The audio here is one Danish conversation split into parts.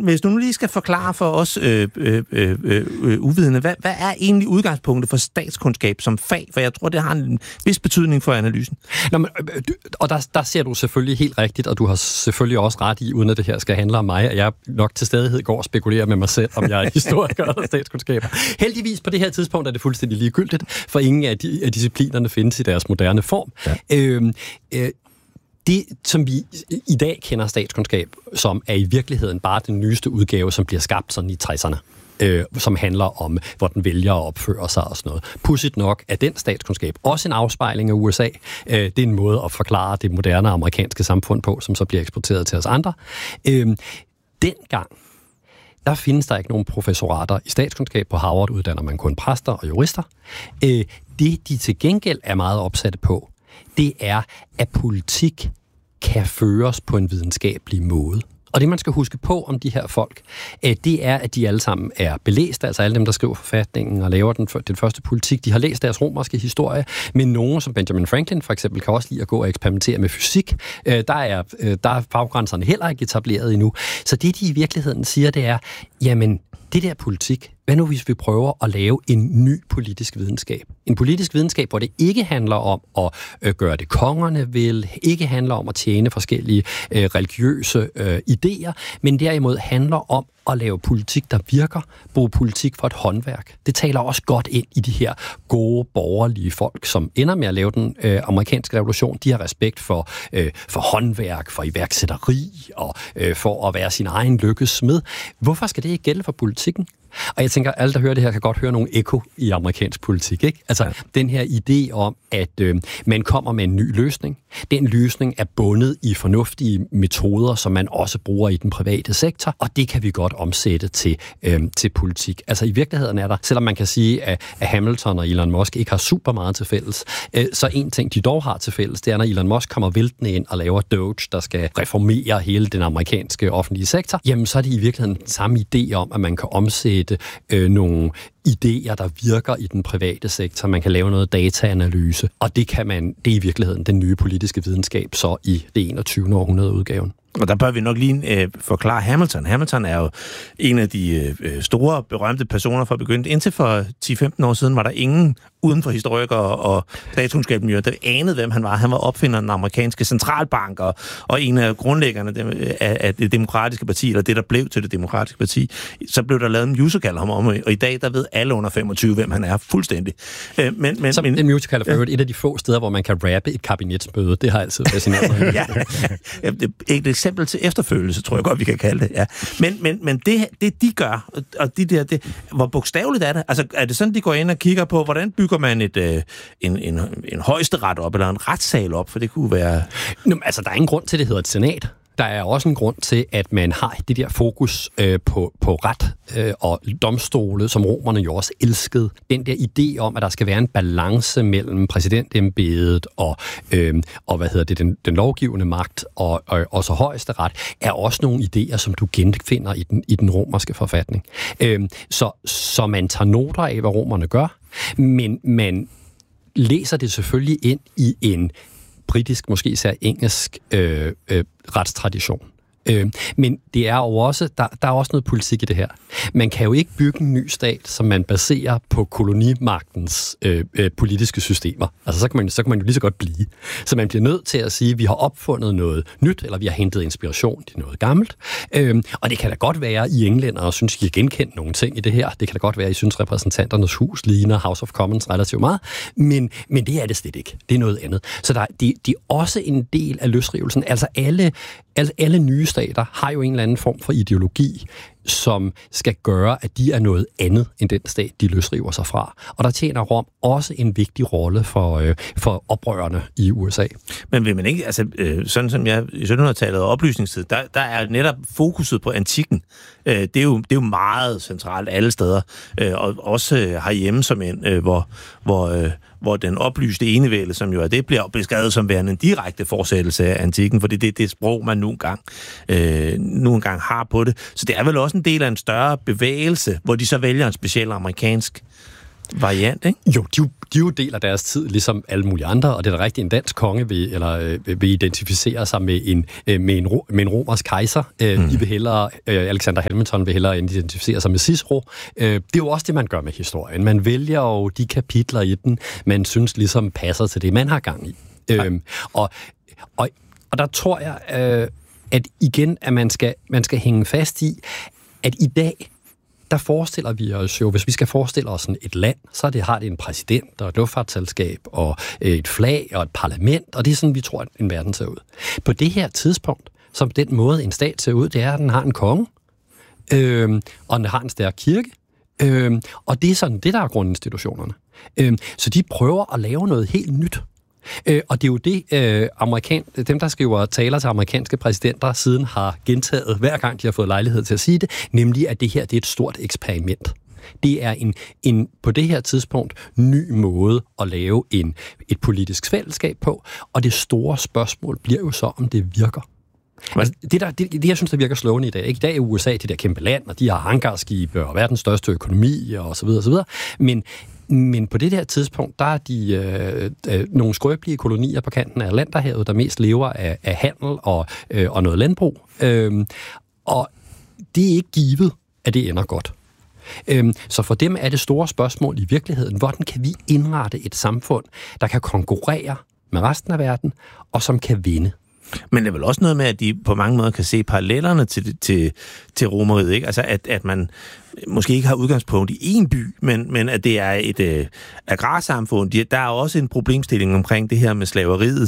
hvis du nu lige skal forklare for os uvidende, hvad er egentlig udgangspunktet for statskundskab som fag? For jeg tror, det har en vis betydning for analysen. Nå, men, og der ser du selvfølgelig helt rigtigt, og du har selvfølgelig også ret i, uden at det her skal handle om mig, at jeg nok til stadighed går og spekulerer med mig selv, om jeg er historiker eller statskundskaber. Heldigvis på det her tidspunkt er det fuldstændig ligegyldigt, for ingen af disciplinerne findes i deres moderne form. Ja. Det, som vi i dag kender statskundskab, som er i virkeligheden bare den nyeste udgave, som bliver skabt sådan i 60'erne, som handler om, hvordan vælger at opføre sig og sådan noget. Pudsigt nok er den statskundskab også en afspejling af USA. Det er en måde at forklare det moderne amerikanske samfund på, som så bliver eksporteret til os andre. Dengang, der findes der ikke nogen professorater i statskundskab. På Harvard uddanner man kun præster og jurister. Det, de til gengæld er meget opsatte på, det er, at politik kan føres på en videnskabelig måde. Og det, man skal huske på om de her folk, det er, at de alle sammen er belæste, altså alle dem, der skriver forfatningen og laver den første politik, de har læst deres romerske historie, men nogen, som Benjamin Franklin for eksempel, kan også lide at gå og eksperimentere med fysik. Der er faggrænserne heller ikke etableret endnu. Så det, de i virkeligheden siger, det er, jamen, det der politik, hvad nu hvis vi prøver at lave en ny politisk videnskab? En politisk videnskab, hvor det ikke handler om at gøre det kongerne vil, ikke handler om at tjene forskellige religiøse idéer, men derimod handler om at lave politik, der virker, bruge politik for et håndværk. Det taler også godt ind i de her gode borgerlige folk, som ender med at lave den amerikanske revolution. De har respekt for håndværk, for iværksætteri og for at være sin egen lykkes smed. Hvorfor skal det ikke gælde for politikken? Og jeg tænker, alle, der hører det her, kan godt høre nogle ekko i amerikansk politik, ikke? Altså, den her idé om, at man kommer med en ny løsning. Den løsning er bundet i fornuftige metoder, som man også bruger i den private sektor, og det kan vi godt omsætte til politik. Altså, i virkeligheden er der, selvom man kan sige, at Hamilton og Elon Musk ikke har super meget til fælles, så en ting, de dog har til fælles, det er, når Elon Musk kommer væltende ind og laver Doge, der skal reformere hele den amerikanske offentlige sektor, jamen, så er det i virkeligheden den samme idé om, at man kan omsætte nogle idéer, der virker i den private sektor. Man kan lave noget dataanalyse, og det er i virkeligheden den nye politiske videnskab, så i det 21. århundrede udgaven. Og der bør vi nok lige forklare Hamilton. Hamilton er jo en af de store, berømte personer for begyndt. Indtil for 10-15 år siden var der ingen uden for historikere og statskundskabsmiljøer, der anede, hvem han var. Han var opfinder af den amerikanske centralbank og en af grundlæggerne af det demokratiske parti, eller det, der blev til det demokratiske parti. Så blev der lavet en musical om, og i dag, der ved alle under 25, hvem han er fuldstændig. Men en musical er et af de få steder, hvor man kan rappe et kabinetsmøde. Det har altid fascineret mig. Ja, et eksempel til efterfølgelse, tror jeg godt, vi kan kalde det. Ja. Men det de gør, og hvor bogstaveligt er det? Altså, er det sådan, de går ind og kigger på, hvordan bygger man en højesteret op, eller en retssal op, for det kunne være... Nå, altså, der er ingen grund til, det hedder et senat. Der er også en grund til, at man har det der fokus på ret og domstole, som romerne jo også elskede. Den der idé om, at der skal være en balance mellem præsidentembedet og den lovgivende magt og så højesteret, er også nogle idéer, som du genfinder i den romerske forfatning. Så man tager noter af, hvad romerne gør, men man læser det selvfølgelig ind i en britisk, måske især engelsk retstradition. Men det er jo også, der er også noget politik i det her. Man kan jo ikke bygge en ny stat, som man baserer på kolonimagtens politiske systemer. Altså så kan man jo lige så godt blive. Så man bliver nødt til at sige, at vi har opfundet noget nyt, eller vi har hentet inspiration til noget gammelt. Og det kan da godt være, I englændere synes, I har genkendt nogle ting i det her. Det kan da godt være, I synes, repræsentanternes hus ligner House of Commons relativt meget. Men det er det slet ikke. Det er noget andet. Så det er også en del af løsrivelsen. Altså alle nye stater har jo en eller anden form for ideologi, som skal gøre, at de er noget andet end den stat, de løsriver sig fra. Og der tjener Rom også en vigtig rolle for oprørerne i USA. Men vil man ikke, altså sådan som jeg i 1700-tallet og oplysningstid, der er netop fokuset på antikken. Det er jo meget centralt alle steder, og også herhjemme som hvor den oplyste enevælde, som jo er det, bliver beskrevet som værende en direkte fortsættelse af antikken, fordi det er det sprog, man nu engang har på det. Så det er vel også en del af en større bevægelse, hvor de så vælger en speciel amerikansk variant, ikke? Jo, de jo deler deres tid ligesom alle mulige andre, og det er da rigtigt, en dansk konge vil identificere sig med en romersk kejser. De vil hellere, Alexander Hamilton vil hellere identificere sig med Cicero. Det er jo også det, man gør med historien. Man vælger jo de kapitler i den, man synes ligesom passer til det, man har gang i. Og der tror jeg, at igen, at man skal hænge fast i, at i dag, der forestiller vi os jo, hvis vi skal forestille os sådan et land, så har det en præsident og et luftfartsselskab og et flag og et parlament, og det er sådan, vi tror, at en verden ser ud. På det her tidspunkt, som den måde en stat ser ud, det er, at den har en konge, og den har en stærk kirke, og det er sådan det, der er grundinstitutionerne. Så de prøver at lave noget helt nyt. Og det er jo det, dem der skriver taler til amerikanske præsidenter siden har gentaget, hver gang de har fået lejlighed til at sige det, nemlig at det her det er et stort eksperiment. Det er en på det her tidspunkt ny måde at lave et politisk fællesskab på, og det store spørgsmål bliver jo så, om det virker. Altså, det, jeg synes, der virker slående i dag. Ikke? I dag er USA det der kæmpe land, og de har hangarskibe og verdens største økonomi og så videre, så videre. Men på det der tidspunkt, der er de nogle skrøbelige kolonier på kanten af Atlanterhavet, der mest lever af handel og noget landbrug. Og det er ikke givet, at det ender godt. Så for dem er det store spørgsmål i virkeligheden, hvordan kan vi indrette et samfund, der kan konkurrere med resten af verden, og som kan vinde. Men det er vel også noget med, at de på mange måder kan se parallellerne til Romeriet, ikke? Altså, at man måske ikke har udgangspunkt i én by, men at det er et agrarsamfund. Der er også en problemstilling omkring det her med slaveriet,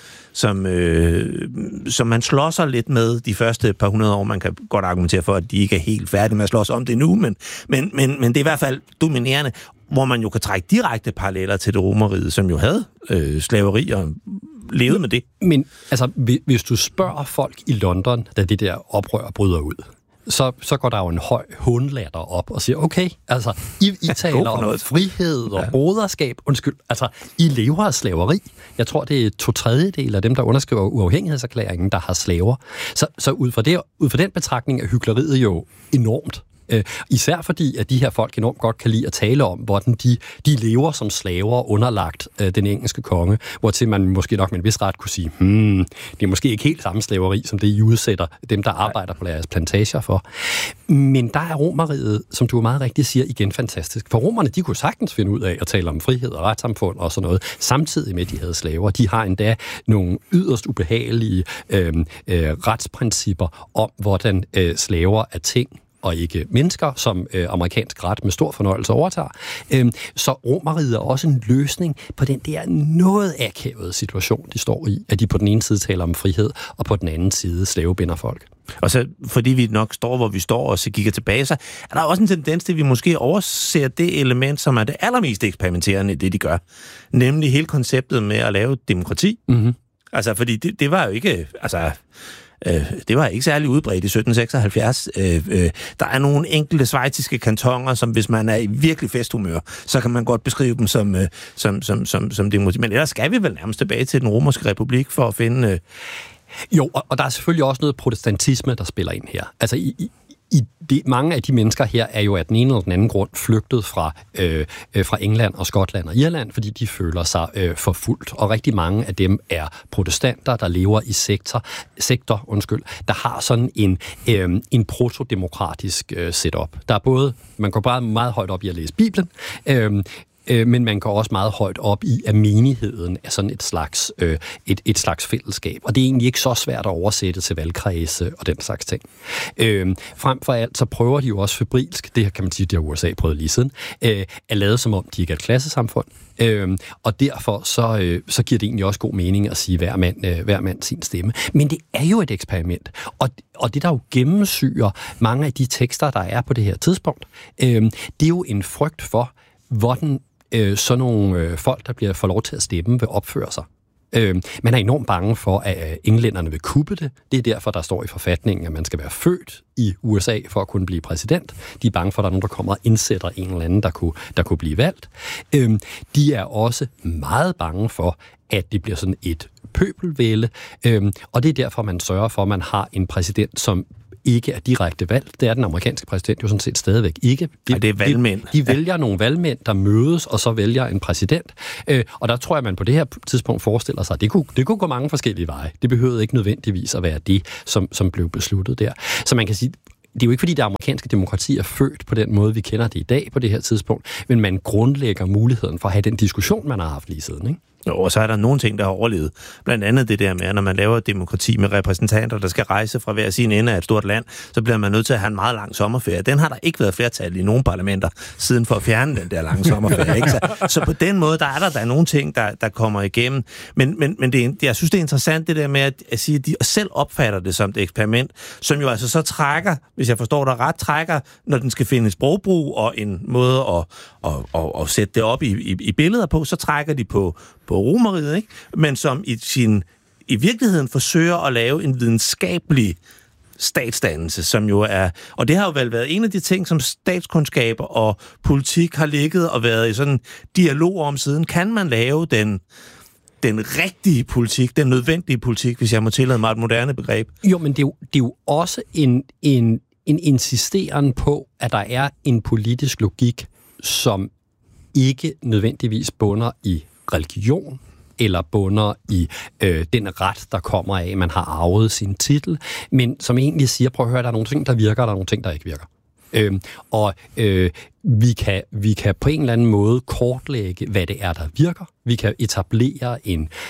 som man slår sig lidt med de første par hundrede år. Man kan godt argumentere for, at de ikke er helt færdige med at slås om det nu, men det er i hvert fald dominerende, hvor man jo kan trække direkte paralleller til det Romeriet, som jo havde slaveri og levede med det. Men altså, hvis du spørger folk i London, da det der oprør bryder ud, så går der jo en høj hundlatter op og siger, okay, altså, I taler om frihed og broderskab. Undskyld, altså, I lever af slaveri. Jeg tror, det er 2/3 af dem, der underskriver uafhængighedserklæringen, der har slaver. Så ud fra den betragtning er hykleriet jo enormt. Især fordi, at de her folk enormt godt kan lide at tale om, hvordan de lever som slaver underlagt den engelske konge, hvortil man måske nok med en vis ret kunne sige, det er måske ikke helt samme slaveri, som det I udsætter dem, der arbejder på deres plantager for. Men der er Romeriet, som du meget rigtigt siger, igen fantastisk. For romerne, de kunne sagtens finde ud af at tale om frihed og retssamfund og sådan noget, samtidig med, at de havde slaver. De har endda nogle yderst ubehagelige retsprincipper om, hvordan slaver er ting, og ikke mennesker, som amerikansk ret med stor fornøjelse overtager. Så Romeriet er også en løsning på den der noget akavede situation, de står i, at de på den ene side taler om frihed, og på den anden side slavebinder folk. Og så, fordi vi nok står, hvor vi står, og så kigger tilbage, så er der også en tendens til, at vi måske overser det element, som er det allermest eksperimenterende i det, de gør. Nemlig hele konceptet med at lave demokrati. Mm-hmm. Altså, fordi det var jo ikke... Altså, det var ikke særlig udbredt i 1776. Der er nogle enkelte schweiziske kantoner, som hvis man er i virkelig festhumør, så kan man godt beskrive dem som demokrati. Men ellers skal vi vel nærmest tilbage til den romerske republik for at finde... Jo, og der er selvfølgelig også noget protestantisme, der spiller ind her. Altså mange af de mennesker her er jo af den ene eller den anden grund flygtet fra England og Skotland og Irland, fordi de føler sig forfulgt. Og rigtig mange af dem er protestanter, der lever i sektor, der har sådan en protodemokratisk setup. Der er både, man går bare meget højt op i at læse Bibelen, men man går også meget højt op i, at menigheden er sådan et slags fællesskab. Og det er egentlig ikke så svært at oversætte til valgkredse og den slags ting. Frem for alt, så prøver de jo også febrilsk, det kan man sige, det har USA prøvet lige siden, at lade som om, de ikke er et klassesamfund. Og derfor så giver det egentlig også god mening at sige, hver mand sin stemme. Men det er jo et eksperiment. Og det, der jo gennemsyrer mange af de tekster, der er på det her tidspunkt, det er jo en frygt for, hvordan sådan nogle folk, der får lov til at stemme, vil opføre sig. Man er enormt bange for, at englænderne vil kuppe det. Det er derfor, der står i forfatningen, at man skal være født i USA for at kunne blive præsident. De er bange for, at der er nogen, der kommer og indsætter en eller anden, der kunne blive valgt. De er også meget bange for, at det bliver sådan et pøbelvælde. Og det er derfor, man sørger for, at man har en præsident, som ikke er direkte valg. Det er den amerikanske præsident jo sådan set stadigvæk ikke. Det er valgmænd. De vælger nogle valgmænd, der mødes, og så vælger en præsident. Og der tror jeg, man på det her tidspunkt forestiller sig, at det kunne gå mange forskellige veje. Det behøvede ikke nødvendigvis at være det, som blev besluttet der. Så man kan sige, det er jo ikke, fordi det amerikanske demokrati er født på den måde, vi kender det i dag på det her tidspunkt, men man grundlægger muligheden for at have den diskussion, man har haft lige siden, ikke? Og så er der nogle ting, der har overlevet. Blandt andet det der med, at når man laver demokrati med repræsentanter, der skal rejse fra hver sin ende af et stort land, så bliver man nødt til at have en meget lang sommerferie. Den har der ikke været flertal i nogen parlamenter siden for at fjerne den der lange sommerferie. Ikke? Så på den måde, der er nogle ting, der kommer igennem. Men jeg synes, det er interessant det der med at sige, at de selv opfatter det som et eksperiment, som jo altså så trækker, hvis jeg forstår dig ret, trækker, når den skal finde sprogbrug og en måde at sætte det op i billeder på, så trækker de på Romerriget, ikke? Men som i virkeligheden forsøger at lave en videnskabelig statsdannelse, som jo er... Og det har jo vel været en af de ting, som statskundskaber og politik har ligget og været i sådan en dialog om siden. Kan man lave den rigtige politik, den nødvendige politik, hvis jeg må tillade mig et moderne begreb? Jo, men det er jo også en insisteren på, at der er en politisk logik, som ikke nødvendigvis bunder i religion, eller bunder i den ret, der kommer af, at man har arvet sin titel, men som egentlig siger, prøv at høre, der er nogle ting, der virker, og der er nogle ting, der ikke virker. Vi kan på en eller anden måde kortlægge, hvad det er, der virker. Vi kan etablere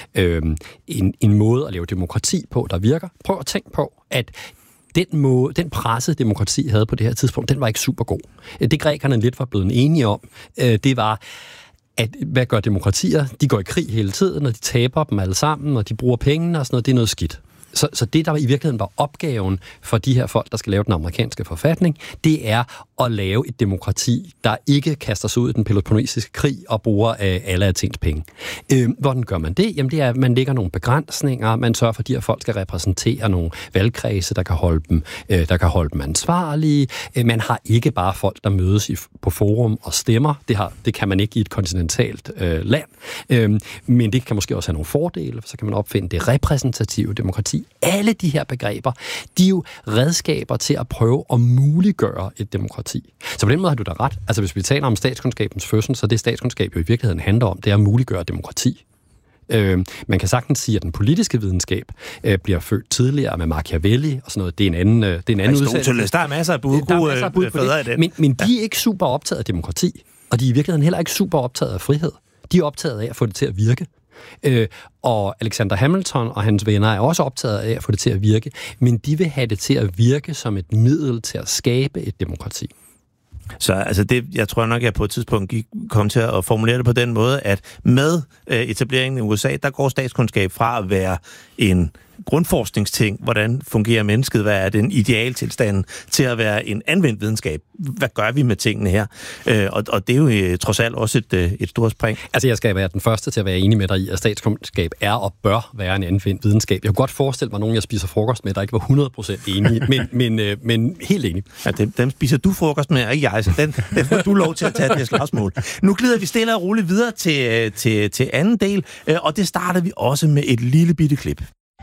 en måde at lave demokrati på, der virker. Prøv at tænke på, at den presse, demokrati havde på det her tidspunkt, den var ikke super god. Det grækerne lidt var blevet enige om, det var, at hvad gør demokratier? De går i krig hele tiden, og de taber dem alle sammen, og de bruger pengene og sådan noget. Det er noget skidt. Så det, der i virkeligheden var opgaven for de her folk, der skal lave den amerikanske forfatning, det er at lave et demokrati, der ikke kaster sig ud i den peloponnesiske krig og bruger alle Athens penge. Hvordan gør man det? Jamen det er, at man lægger nogle begrænsninger, man sørger for, at de her folk skal repræsentere nogle valgkredse, der kan holde dem ansvarlige. Man har ikke bare folk, der mødes på forum og stemmer. Det kan man ikke i et kontinentalt land. Men det kan måske også have nogle fordele, så kan man opfinde det repræsentative demokrati. Alle de her begreber, de er jo redskaber til at prøve at muliggøre et demokrati. Så på den måde har du da ret. Altså hvis vi taler om statskundskabens fødsel, så det statskundskab jo i virkeligheden handler om, det er at muliggøre demokrati. Man kan sagtens sige, at den politiske videnskab bliver født tidligere med Machiavelli og sådan noget. Det er en anden udsendelse. Der er masser af bud på det. Men de er ikke super optaget af demokrati, og de er i virkeligheden heller ikke super optaget af frihed. De er optaget af at få det til at virke. Og Alexander Hamilton og hans venner er også optaget af at få det til at virke, men de vil have det til at virke som et middel til at skabe et demokrati. Så altså jeg tror nok, jeg på et tidspunkt kom til at formulere det på den måde, at med etableringen i USA, der går statskundskab fra at være en grundforskningsting, hvordan fungerer mennesket, hvad er den idealtilstanden, til at være en anvendt videnskab. Hvad gør vi med tingene her? Og det er jo trods alt også et stort spring. Altså jeg skal være den første til at være enig med dig i, at statskundskab er og bør være en anvendt videnskab. Jeg kunne godt forestille mig nogen, jeg spiser frokost med, der ikke var 100% enige, men helt enig. Ja, dem spiser du frokost med, og ikke jeg, så den får du lov til at tage det slagsmål. Nu glider vi stille og roligt videre til anden del, og det starter vi også med et lille bitte klip.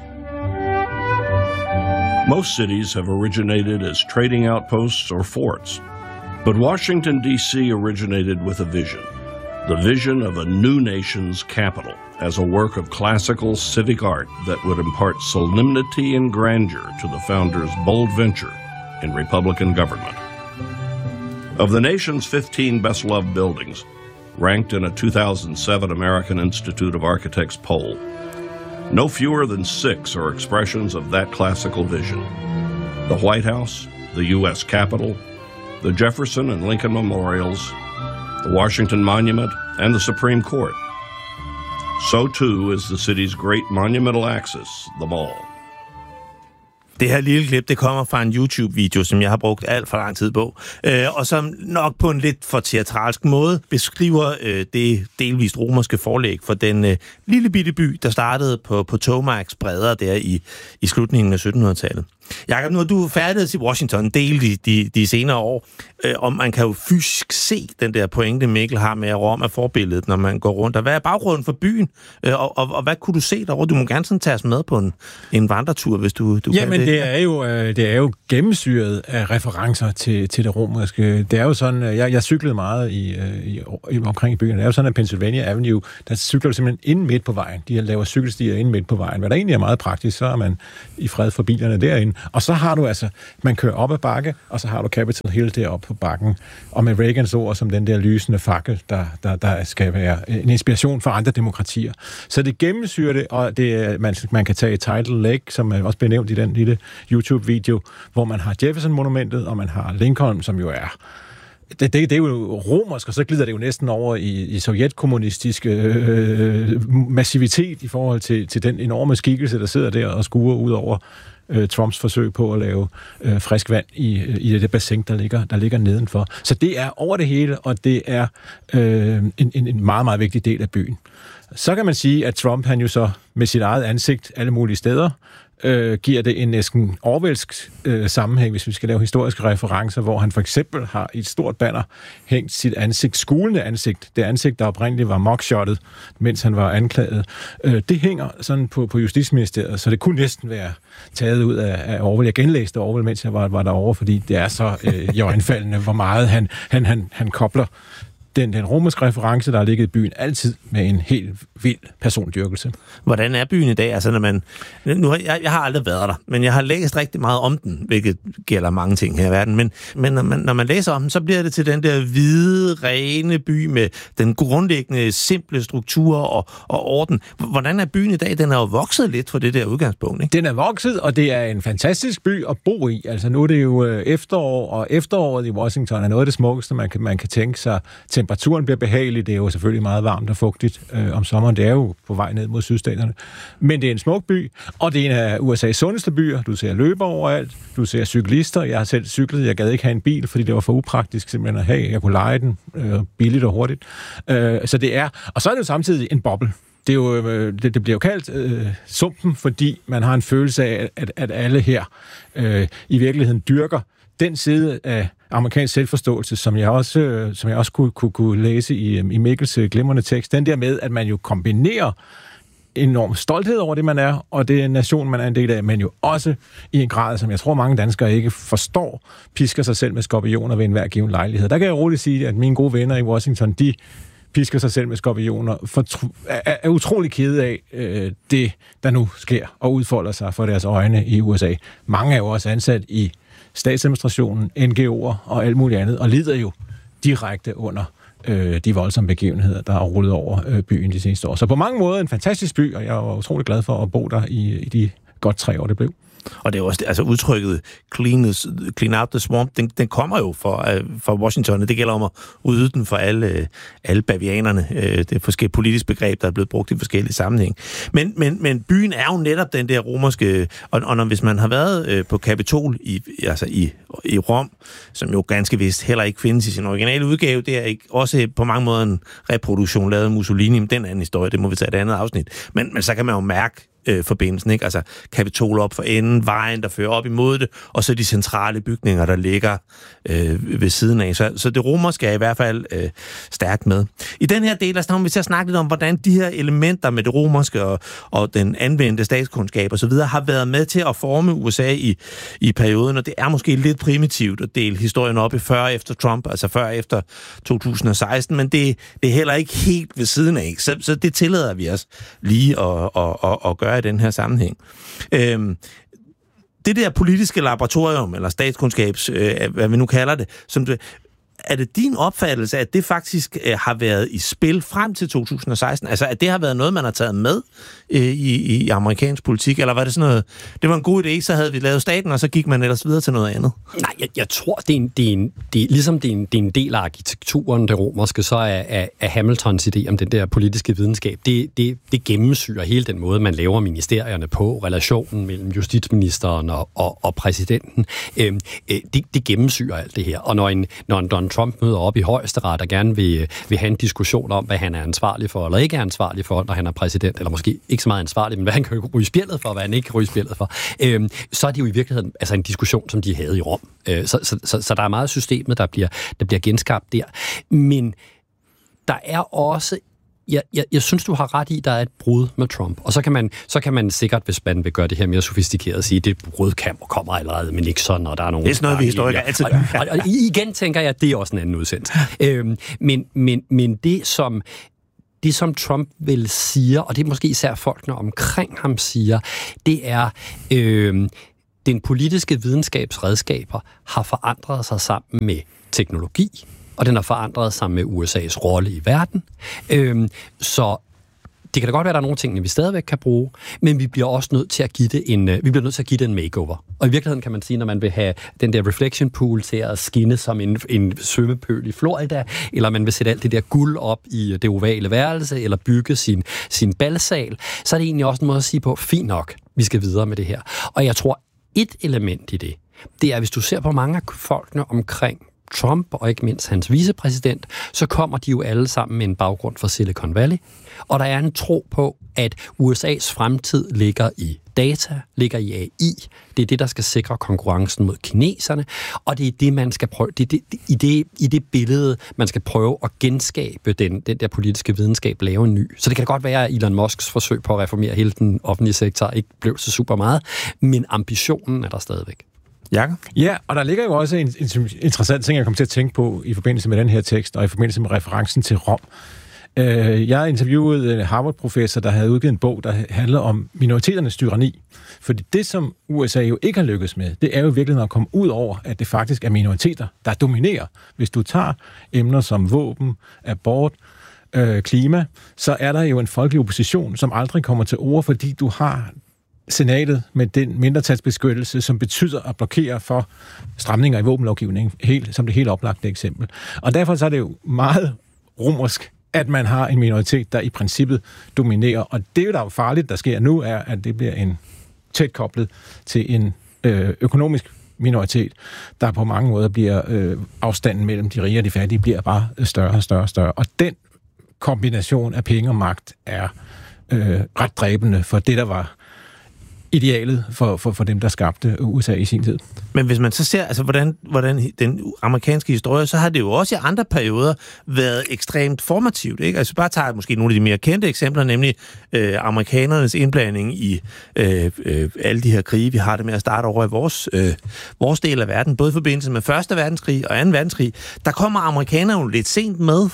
Most cities have originated as trading outposts or forts, but Washington, D.C. originated with a vision, the vision of a new nation's capital, as a work of classical civic art that would impart solemnity and grandeur to the founders' bold venture in Republican government. Of the nation's 15 best-loved buildings, ranked in a 2007 American Institute of Architects poll, no fewer than 6 are expressions of that classical vision. The White House, the U.S. Capitol, the Jefferson and Lincoln Memorials, the Washington Monument, and the Supreme Court. So too is the city's great monumental axis, the Mall. Det her lille klip, det kommer fra en YouTube-video, som jeg har brugt alt for lang tid på, og som nok på en lidt for teatralsk måde beskriver det delvist romerske forlæg for den lille bitte by, der startede på Tomacs bredder der i slutningen af 1700-tallet. Jakob, nu har du færdighed i Washington en del de senere år, og man kan jo fysisk se den der pointe, Mikkel har med, at Rom er forbilledet, når man går rundt. Og hvad er baggrunden for byen, og hvad kunne du se derovre? Du må gerne sådan tage os med på en vandretur, hvis du kan det. Jamen, det er jo gennemsyret af referencer til det romerske. Det er jo sådan, jeg cyklede meget omkring i byen. Det er jo sådan, at Pennsylvania Avenue, der cykler du simpelthen ind midt på vejen. De laver cykelstier ind midt på vejen. Hvad der egentlig er meget praktisk, så er man i fred for bilerne derinde. Og så har du man kører op ad bakke, og så har du Capitol Hill deroppe på bakken. Og med Reagans ord som den der lysende fakkel, der skal være en inspiration for andre demokratier. Så det gennemsyrer det, og man kan tage Tidal Lake, som er også benævnt i den lille YouTube-video, hvor man har Jefferson-monumentet, og man har Lincoln, som jo er... Det er jo romersk, og så glider det jo næsten over i sovjetkommunistisk massivitet i forhold til den enorme skikkelse, der sidder der og skuer ud over Trumps forsøg på at lave frisk vand i det bassin, der ligger nedenfor. Så det er over det hele, og det er en meget, meget vigtig del af byen. Så kan man sige, at Trump, han jo så med sit eget ansigt alle mulige steder, giver det en næsten orwellsk sammenhæng, hvis vi skal lave historiske referencer, hvor han for eksempel har i et stort banner hængt sit ansigt, skulende ansigt, det ansigt, der oprindeligt var mugshottet, mens han var anklaget. Det hænger sådan på Justitsministeriet, så det kunne næsten være taget ud af Orwell. Jeg genlæste Orwell, mens jeg var derovre, fordi det er så iøjnefaldende, hvor meget han kobler den romerske reference, der har ligget i byen, altid med en helt vild persondyrkelse. Hvordan er byen i dag? Altså, jeg har aldrig været der, men jeg har læst rigtig meget om den, hvilket gælder mange ting her i verden. Men når man læser om den, så bliver det til den der hvide, rene by med den grundlæggende, simple struktur og orden. Hvordan er byen i dag? Den er jo vokset lidt fra det der udgangspunkt, ikke? Den er vokset, og det er en fantastisk by at bo i. Altså, nu er det jo efterår, og efteråret i Washington er noget af det smukkeste, man kan tænke sig. Temperaturen bliver behagelig, det er jo selvfølgelig meget varmt og fugtigt om sommeren, det er jo på vej ned mod sydstaterne. Men det er en smuk by, og det er en af USA's sundeste byer. Du ser løber overalt, du ser cyklister. Jeg har selv cyklet, jeg gad ikke have en bil, fordi det var for upraktisk simpelthen at have. Jeg kunne leje den billigt og hurtigt. Så det er, og så er det jo samtidig en boble. Det, er jo, det bliver jo kaldt sumpen, fordi man har en følelse af, at alle her i virkeligheden dyrker den side af amerikansk selvforståelse, som jeg også kunne læse i Mikkels glimrende tekst, den der med, at man jo kombinerer enorm stolthed over det, man er, og det nation, man er en del af, men jo også i en grad, som jeg tror, mange danskere ikke forstår, pisker sig selv med skorpioner ved enhver given lejlighed. Der kan jeg roligt sige, at mine gode venner i Washington, de pisker sig selv med skorpioner, er utrolig kede af det, der nu sker og udfolder sig for deres øjne i USA. Mange er jo også ansat i statsadministrationen, NGO'er og alt muligt andet, og lider jo direkte under de voldsomme begivenheder, der er rullet over byen de seneste år. Så på mange måder en fantastisk by, og jeg var utrolig glad for at bo der i de godt 3 år, det blev. Og det er jo også, altså udtrykket clean out the swamp, den kommer jo fra Washington, og det gælder om at udvide den for alle bavianerne. Det er et forskelligt politisk begreb, der er blevet brugt i forskellige sammenhæng. Men byen er jo netop den der romerske, og hvis man har været på Kapitol i Rom, som jo ganske vist heller ikke findes i sin originale udgave, det er ikke også på mange måder en reproduktion lavet af Mussolini, men den anden historie, det må vi tage et andet afsnit. Men så kan man jo mærke forbindelsen, ikke? Altså Kapitol op for enden, vejen, der fører op imod det, og så de centrale bygninger, der ligger ved siden af. Så det romerske er i hvert fald stærkt med. I den her del, der kommer vi til at snakke lidt om, hvordan de her elementer med det romerske og den anvendte statskundskab og så videre har været med til at forme USA i perioden, og det er måske lidt primitivt at dele historien op i før efter Trump, altså før efter 2016, men det er heller ikke helt ved siden af. Så det tillader vi os lige at gøre i den her sammenhæng. Det der politiske laboratorium, eller statskundskabs, hvad vi nu kalder det, er det din opfattelse, at det faktisk har været i spil frem til 2016? Altså, at det har været noget, man har taget med i amerikansk politik? Eller var det sådan noget, det var en god idé, så havde vi lavet staten, og så gik man ellers videre til noget andet? Nej, jeg tror, det er en del af arkitekturen, det romerske, så er Hamiltons idé om den der politiske videnskab. Det gennemsyrer hele den måde, man laver ministerierne på, relationen mellem justitsministeren og præsidenten. Det gennemsyrer alt det her. Og når en Donald Donald Trump møder op i højesteret og gerne vil have en diskussion om, hvad han er ansvarlig for, eller ikke er ansvarlig for, når han er præsident, eller måske ikke så meget ansvarlig, men hvad han kan ryge spjældet for, hvad han ikke kan ryge spjældet for, så er det jo i virkeligheden altså en diskussion, som de havde i Rom. Så der er meget systemet, der bliver genskabt der. Men der er også jeg synes, du har ret i, der er et brud med Trump. Og så kan man sikkert, hvis man vil gøre det her mere sofistikeret, sige, at det brud kommer allerede med Nixon, og der er nogen... Det er sådan noget, vi historikere altid... Og igen tænker jeg, at det er også en anden udsendelse. Men det, som Trump vil siger, og det er måske især folkene omkring ham siger, det er... den politiske videnskabsredskaber har forandret sig sammen med teknologi, og den har forandret sig med USA's rolle i verden. Så det kan da godt være, at der er nogle ting, vi stadigvæk kan bruge, men vi bliver også nødt til at give det en makeover. Og i virkeligheden kan man sige, når man vil have den der reflection pool til at skinne som en svømmepøl i Florida, eller man vil sætte alt det der guld op i det ovale værelse, eller bygge sin balsal, så er det egentlig også en måde at sige på, fint nok, vi skal videre med det her. Og jeg tror, et element i det er, hvis du ser på mange af folkene omkring Trump, og ikke mindst hans vicepræsident, så kommer de jo alle sammen med en baggrund fra Silicon Valley. Og der er en tro på, at USA's fremtid ligger i data, ligger i AI. Det er det, der skal sikre konkurrencen mod kineserne, og det er det, man skal prøve, i det billede, man skal prøve at genskabe den der politiske videnskab, lave en ny. Så det kan da godt være, at Elon Musks forsøg på at reformere hele den offentlige sektor ikke blev så super meget, men ambitionen er der stadigvæk. Jakob? Ja, og der ligger jo også en interessant ting, jeg kom til at tænke på i forbindelse med den her tekst, og i forbindelse med referencen til Rom. Jeg interviewede en Harvard-professor, der havde udgivet en bog, der handlede om minoriteternes tyranni. Fordi det, som USA jo ikke har lykkes med, det er jo virkelig at komme ud over, at det faktisk er minoriteter, der dominerer. Hvis du tager emner som våben, abort, klima, så er der jo en folkelig opposition, som aldrig kommer til ord, fordi du har senatet med den mindretalsbeskyttelse, som betyder at blokere for stramninger i våbenlovgivningen, som det helt oplagte eksempel. Og derfor så er det jo meget romersk, at man har en minoritet, der i princippet dominerer. Og det, der er farligt, der sker nu, er, at det bliver en tæt koblet til en økonomisk minoritet, der på mange måder bliver afstanden mellem de rige og de fattige, bliver bare større og større og større. Og den kombination af penge og magt er ret dræbende for det, der var idealet for dem, der skabte USA i sin tid. Men hvis man så ser, altså, hvordan den amerikanske historie, så har det jo også i andre perioder været ekstremt formativt, ikke? Altså bare tager måske nogle af de mere kendte eksempler, nemlig amerikanernes indblanding i alle de her krige, vi har det med at starte over i vores del af verden, både i forbindelse med 1. verdenskrig og 2. verdenskrig. Der kommer amerikanerne jo lidt sent med,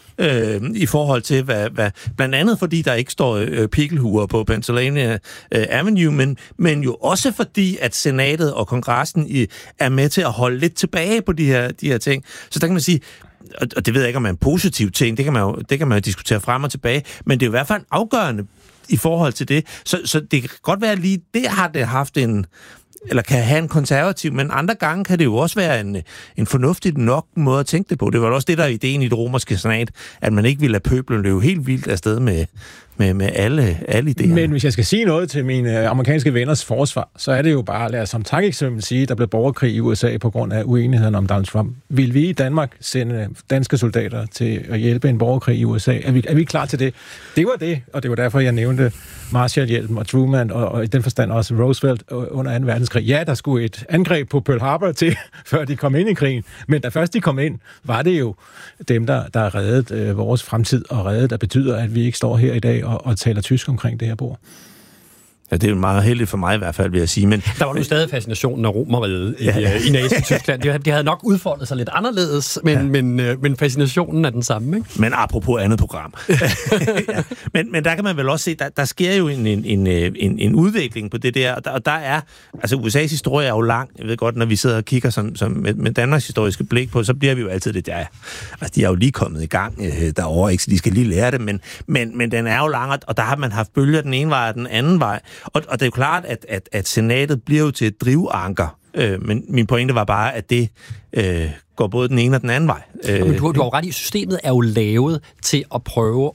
i forhold til, hvad blandt andet fordi der ikke står pikkelhuer på Pennsylvania Avenue, men jo også fordi, at senatet og kongressen er med til at holde lidt tilbage på de her ting. Så der kan man sige, og det ved jeg ikke, om er en positiv ting, det kan man jo diskutere frem og tilbage, men det er jo i hvert fald afgørende i forhold til det. Så det kan godt være lige, det har det haft eller kan have en konservativ, men andre gange kan det jo også være en fornuftig nok måde at tænke det på. Det var også det, der er ideen i det romerske senat, at man ikke ville lade pøblen løbe helt vildt afsted med alle idéer. Men hvis jeg skal sige noget til mine amerikanske venners forsvar, så er det jo bare, lad os som tankeeksempel sige, at der blev borgerkrig i USA på grund af uenigheden om Donald Trump. Vil vi i Danmark sende danske soldater til at hjælpe en borgerkrig i USA? Er vi klar til det? Det var det, og det var derfor, jeg nævnte Marshallhjælpen og Truman, og i den forstand også Roosevelt under 2. verdenskrig. Ja, der skulle et angreb på Pearl Harbor til, før de kom ind i krigen, men da først de kom ind, var det jo dem, der reddede vores fremtid, og reddede, der betyder, at vi ikke står her i dag og taler tysk omkring det her bord. Ja, det er jo meget heldigt for mig i hvert fald, vil jeg sige. Men der var jo stadig fascinationen af Romerriget i Nazi-Tyskland. Det havde nok udfoldet sig lidt anderledes, men fascinationen er den samme, ikke? Men apropos andet program. Ja. Men der kan man vel også se, der sker jo en udvikling på det der, og der er, altså USA's historie er jo lang. Jeg ved godt, når vi sidder og kigger som med Danmarks historiske blik på, så bliver vi jo altid det der. Altså, de er jo lige kommet i gang derovre, ikke? Så de skal lige lære det, men den er jo lang, og der har man haft bølger den ene vej og den anden vej. Og det er jo klart, at senatet bliver jo til et drivanker. Men min pointe var bare, at det går både den ene og den anden vej. Men du har jo ret i, systemet er jo lavet til at prøve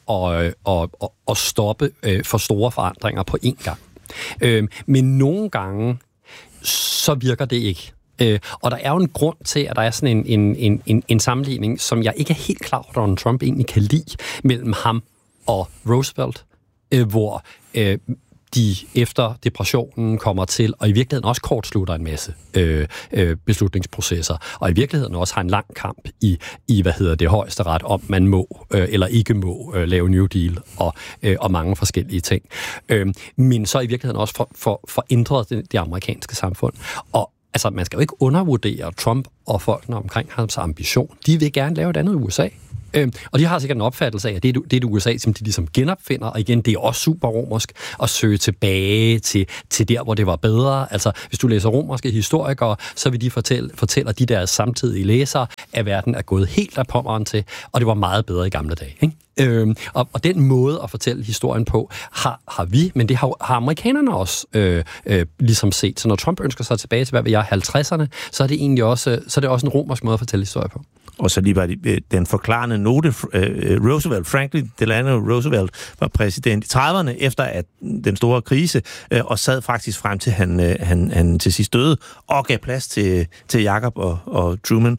at stoppe for store forandringer på én gang. Men nogle gange, så virker det ikke. Og der er jo en grund til, at der er sådan en sammenligning, som jeg ikke er helt klar over, at Donald Trump egentlig kan lide, mellem ham og Roosevelt, hvor de efter depressionen kommer til, og i virkeligheden også kortslutter en masse beslutningsprocesser, og i virkeligheden også har en lang kamp i højesteret om, man må eller ikke må lave New Deal og mange forskellige ting. Men så i virkeligheden også for ændret det amerikanske samfund. Og altså, man skal jo ikke undervurdere Trump og folkene omkring hans ambition. De vil gerne lave et andet USA. Og de har sikkert en opfattelse af, at det er et USA, som de ligesom genopfinder, og igen, det er også super romersk at søge tilbage til der, hvor det var bedre. Altså, hvis du læser romerske historikere, så vil de fortæller de der samtidige læsere, at verden er gået helt af pommeren til, og det var meget bedre i gamle dage, ikke? Og den måde at fortælle historien på, har vi, men det har amerikanerne også ligesom set. Så når Trump ønsker sig tilbage til, hvad vi er, 50'erne, så er det egentlig også, så er det også en romersk måde at fortælle historie på. Og så lige var den forklarende note, Franklin Delano Roosevelt var præsident i 30'erne efter at den store krise, og sad faktisk frem til han til sidst døde, og gav plads til Jacob og Truman.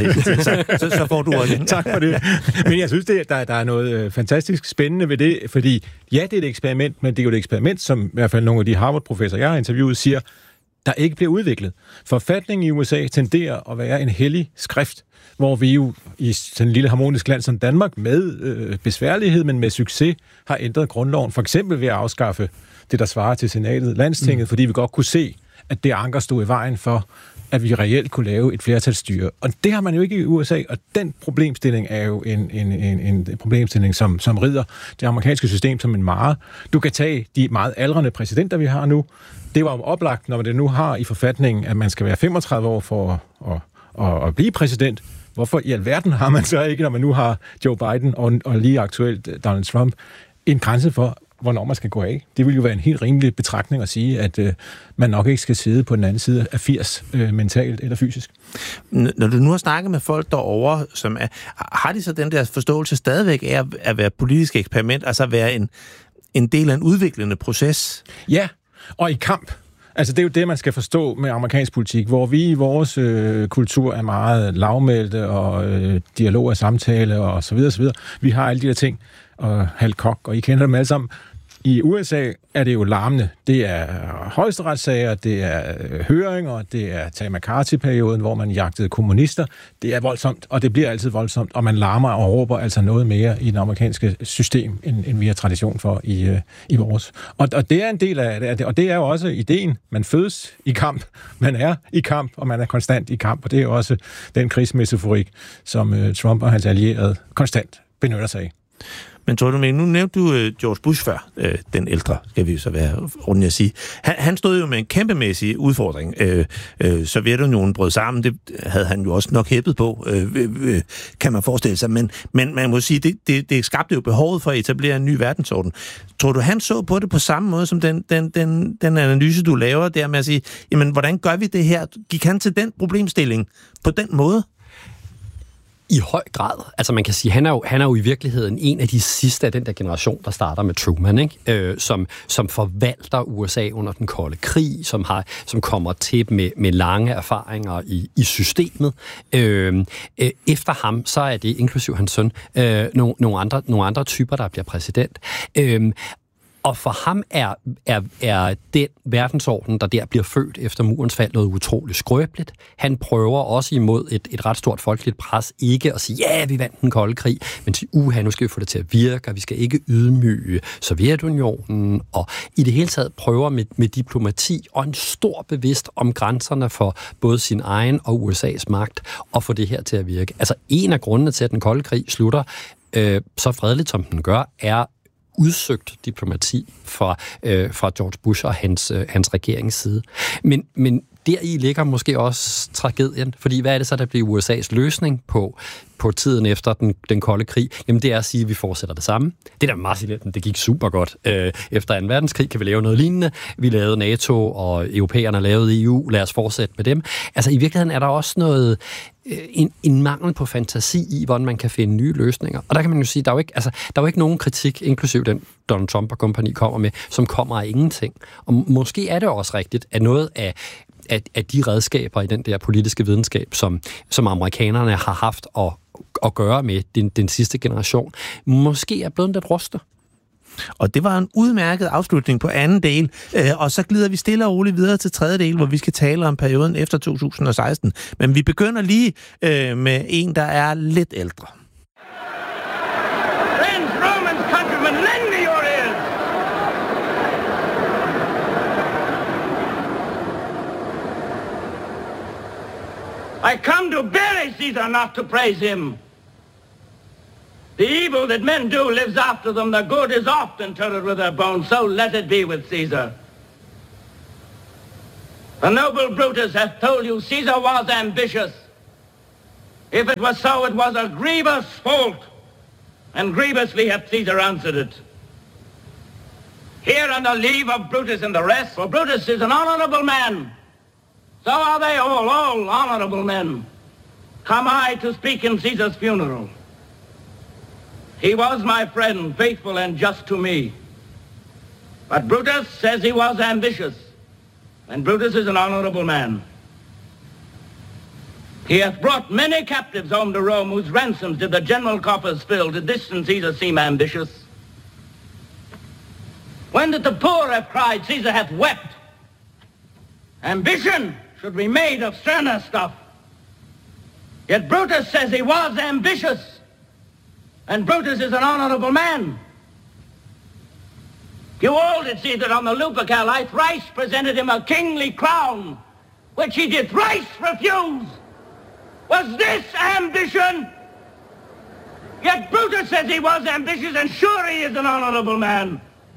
Så får du også. Tak for det. Men jeg synes, der er noget fantastisk spændende ved det, fordi ja, det er et eksperiment, men det er jo et eksperiment, som i hvert fald nogle af de Harvard-professorer, jeg har interviewet, siger, der ikke bliver udviklet. Forfatningen i USA tenderer at være en hellig skrift, hvor vi jo i sådan en lille harmonisk land som Danmark med besværlighed, men med succes, har ændret grundloven. For eksempel ved at afskaffe det, der svarer til senatet, landstinget, fordi vi godt kunne se, at det anker stod i vejen for, at vi reelt kunne lave et flertalsstyre. Og det har man jo ikke i USA, og den problemstilling er jo en problemstilling, som rider det amerikanske system som en mare. Du kan tage de meget aldrende præsidenter, vi har nu. Det var jo oplagt, når det nu har i forfatningen, at man skal være 35 år for at blive præsident. Hvorfor i alverden har man så ikke, når man nu har Joe Biden og lige aktuelt Donald Trump, en grænse for, hvornår man skal gå af? Det vil jo være en helt rimelig betragtning at sige, at man nok ikke skal sidde på den anden side af 80 mentalt eller fysisk. Når du nu har snakket med folk derovre, som har de så den der forståelse stadigvæk af at være politisk eksperiment, altså at være en del af en udviklende proces? Ja, og i kamp. Altså, det er jo det, man skal forstå med amerikansk politik, hvor vi i vores kultur er meget lavmælte, og dialog og samtale, og så videre, så videre. Vi har alle de der ting, og halvkok, og I kender dem alle sammen. I USA er det jo larmende. Det er højesteretssager, det er høringer, det er Ted McCarthy-perioden, hvor man jagtede kommunister. Det er voldsomt, og det bliver altid voldsomt, og man larmer og råber altså noget mere i det amerikanske system, end vi har tradition for i vores. Og det er en del af det, og det er jo også ideen. Man fødes i kamp, man er i kamp, og man er konstant i kamp, og det er jo også den krigsmetaforik, som Trump og hans allierede konstant benytter sig af. Men tror du med, nu nævnte du George Bush før, den ældre, skal vi jo så være ordentligt at sige. Han stod jo med en kæmpemæssig udfordring. Sovjetunionen brød sammen, det havde han jo også nok hæppet på, kan man forestille sig. Men man må sige, det skabte jo behovet for at etablere en ny verdensorden. Tror du, han så på det på samme måde som den analyse, du laver der med at sige, jamen, hvordan gør vi det her? Gik han til den problemstilling på den måde? I høj grad. Altså man kan sige, han er jo i virkeligheden en af de sidste af den der generation, der starter med Truman, ikke? Som forvalter USA under den kolde krig, som kommer til med lange erfaringer i systemet. Efter ham, så er det, inklusiv hans søn, nogle andre typer, der bliver præsident. Og for ham er den verdensorden, der der bliver født efter murens fald, noget utroligt skrøbeligt. Han prøver også imod et ret stort folkeligt pres ikke at sige, ja, vi vandt den kolde krig, men sige, nu skal vi få det til at virke, og vi skal ikke ydmyge Sovjetunionen, og i det hele taget prøver med diplomati og en stor bevidst om grænserne for både sin egen og USA's magt, og få det her til at virke. Altså en af grundene til, at den kolde krig slutter så fredeligt, som den gør, er udsøgt diplomati fra George Bush og hans regerings side. Men deri ligger måske også tragedien, fordi hvad er det så, der bliver USA's løsning på tiden efter den kolde krig? Jamen det er at sige, at vi fortsætter det samme. Det der Marsiletten, det gik super godt. Efter 2. verdenskrig kan vi lave noget lignende. Vi lavede NATO, og europæerne lavede EU. Lad os fortsætte med dem. Altså i virkeligheden er der også noget en mangel på fantasi i, hvordan man kan finde nye løsninger. Og der kan man jo sige, der er jo ikke nogen kritik, inklusiv den Donald Trump og kompagni kommer med, som kommer af ingenting. Og måske er det også rigtigt, at noget af af de redskaber i den der politiske videnskab, som amerikanerne har haft at gøre med den sidste generation, måske er blevet lidt rustet. Og det var en udmærket afslutning på anden del, og så glider vi stille og roligt videre til tredje del, hvor vi skal tale om perioden efter 2016. Men vi begynder lige med en, der er lidt ældre. Friends, Romans, countrymen, lend me your ears! I come to bury Caesar, not to praise him. The evil that men do lives after them. The good is oft interred with their bones. So let it be with Caesar. The noble Brutus hath told you Caesar was ambitious. If it was so, it was a grievous fault. And grievously hath Caesar answered it. Here on the leave of Brutus and the rest, for Brutus is an honorable man. So are they all honorable men. Come I to speak in Caesar's funeral. He was my friend, faithful and just to me. But Brutus says he was ambitious, and Brutus is an honorable man. He hath brought many captives home to Rome, whose ransoms did the general coffers fill. Did this and Caesar seem ambitious? When did the poor have cried, Caesar hath wept? Ambition should be made of sterner stuff. Yet Brutus says he was ambitious, and Brutus is an honorable man. You all did see that on the Lupercal I thrice presented him a kingly crown, which he did thrice refuse. Was this ambition? Yet Brutus says he was ambitious, and sure he is an honorable man.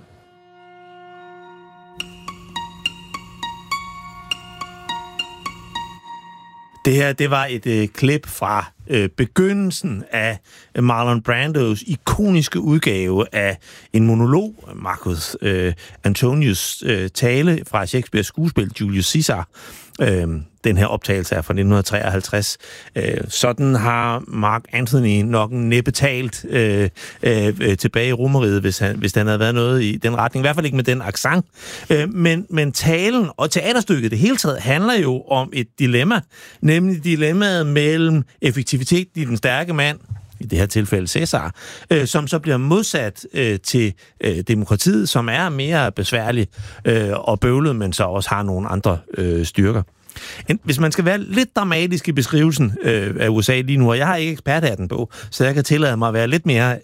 Det her, det var et klip fra begyndelsen af Marlon Brandos ikoniske udgave af en monolog, Marcus Antonius tale fra Shakespeares skuespil Julius Caesar. Den her optagelse er fra 1953. Sådan har Mark Antony nok næppe talt tilbage i Romeriet, hvis der havde været noget i den retning. I hvert fald ikke med den accent. Men talen og teaterstykket det hele taget handler jo om et dilemma, nemlig dilemmaet mellem effektivitet i den stærke mand, i det her tilfælde Cæsar, som så bliver modsat til demokratiet, som er mere besværlig og bøvlet, men så også har nogle andre styrker. Hvis man skal være lidt dramatisk i beskrivelsen af USA lige nu, og jeg har ikke eksperthatten på, så jeg kan tillade mig at være lidt mere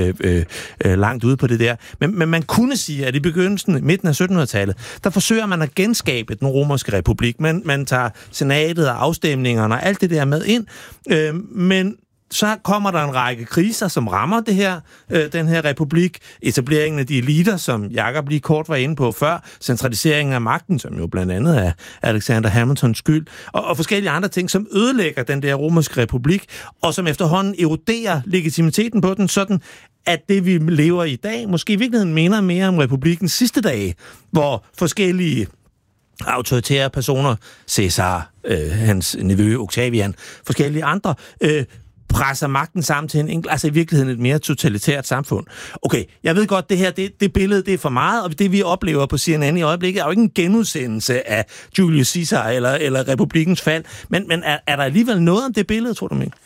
langt ude på det der. Men man kunne sige, at i begyndelsen, midten af 1700-tallet, der forsøger man at genskabe den romerske republik. Man tager senatet og afstemningerne og alt det der med ind, men så kommer der en række kriser, som rammer den her republik. Etableringen af de eliter, som Jakob lige kort var inde på før. Centraliseringen af magten, som jo blandt andet er Alexander Hamiltons skyld. Og forskellige andre ting, som ødelægger den der romerske republik, og som efterhånden eroderer legitimiteten på den, sådan at det, vi lever i dag, måske i virkeligheden minder mere om republikens sidste dage, hvor forskellige autoritære personer, Cæsar, hans nevø Octavian, forskellige andre, presser magten sammen til altså i virkeligheden et mere totalitært samfund. Okay, jeg ved godt, det her, det billede, det er for meget, og det vi oplever på CNN i øjeblikket, er jo ikke en genudsendelse af Julius Caesar eller republikens fald, men er der alligevel noget om det billede, tror du mig?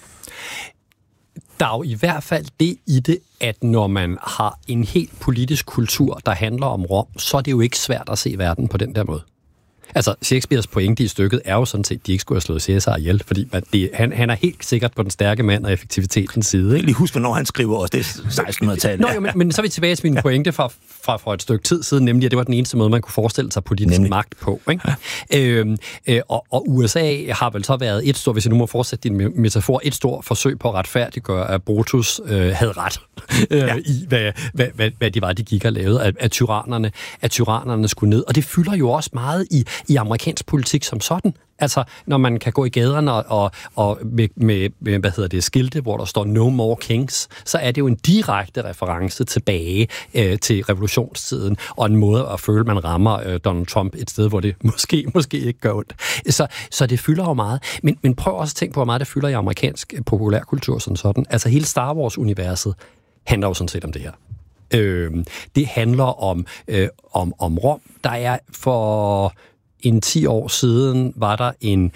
Der er jo i hvert fald det i det, at når man har en helt politisk kultur, der handler om Rom, så er det jo ikke svært at se verden på den der måde. Altså, Shakespeares pointe i stykket er jo sådan set, at de ikke skulle have slået Cæsar ihjel, fordi han er helt sikkert på den stærke mand og effektivitetens side. Ikke? Lige husk, hvornår han skriver også, det er 1600-tallet. Nå, jo, men så er vi tilbage til min pointe fra et stykke tid siden, nemlig, at det var den eneste måde, man kunne forestille sig politisk magt på. Ikke? Ja. Og USA har vel så været et stort, hvis jeg nu må fortsætte din metafor, et stort forsøg på at retfærdiggøre, at Brutus havde ret i, hvad det var, de gik og lavede, at tyrannerne skulle ned. Og det fylder jo også meget i amerikansk politik som sådan. Altså, når man kan gå i gaderne og med skilte, hvor der står No More Kings, så er det jo en direkte reference tilbage til revolutionstiden, og en måde at føle, man rammer Donald Trump et sted, hvor det måske ikke gør ondt. Så det fylder jo meget. Men prøv også at tænke på, hvor meget det fylder i amerikansk populærkultur som sådan. Altså, hele Star Wars-universet handler jo sådan set om det her. Det handler om Rom. Der er for en 10 år siden var der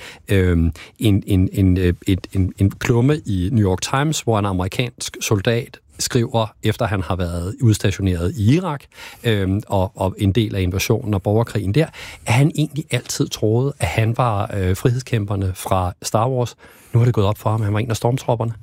en klumme i New York Times, hvor en amerikansk soldat skriver, efter han har været udstationeret i Irak, og en del af invasionen og borgerkrigen der, at han egentlig altid troede, at han var frihedskæmperne fra Star Wars. Nu har det gået op for ham, at han var en af stormtropperne.